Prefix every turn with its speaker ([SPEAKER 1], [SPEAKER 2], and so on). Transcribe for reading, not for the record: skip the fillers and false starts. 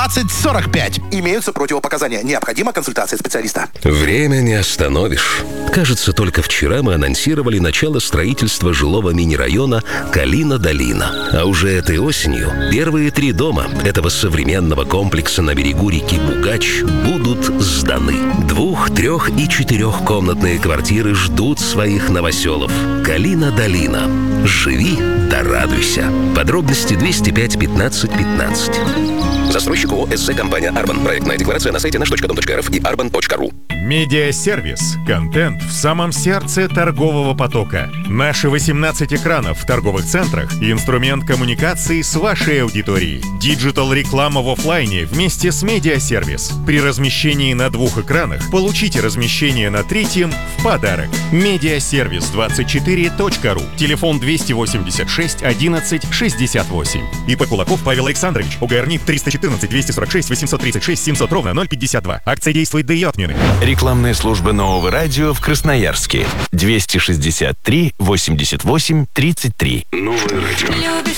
[SPEAKER 1] 2045.
[SPEAKER 2] Имеются противопоказания. Необходима консультация специалиста.
[SPEAKER 3] Время не остановишь. Кажется, только вчера мы анонсировали начало строительства жилого мини-района Калина-Долина. А уже этой осенью первые 3 дома этого современного комплекса на берегу реки Бугач будут сданы. 2-, 3- и 4-комнатные квартиры ждут своих новоселов. Калина-Долина. Живи да радуйся. Подробности 205 15 15. Застройщик ООО «СЗ Компания Арбан». Проектная декларация на сайте наш.дом.рф и arban.ru.
[SPEAKER 4] Медиасервис. Контент в самом сердце торгового потока. Наши 18 экранов в торговых центрах – инструмент коммуникации с вашей аудиторией. Диджитал-реклама в офлайне вместе с медиасервис. При размещении на 2 экранах получите размещение на 3-м в подарок. Медиасервис24.ру. Телефон 286 11 68. ИП Кулаков Павел Александрович. УГРНИ 314 246 836 700 ровно 052. Акция действует до ее отмены.
[SPEAKER 5] Рекламная служба Нового радио в Красноярске. 263 88 33.
[SPEAKER 3] Новое радио.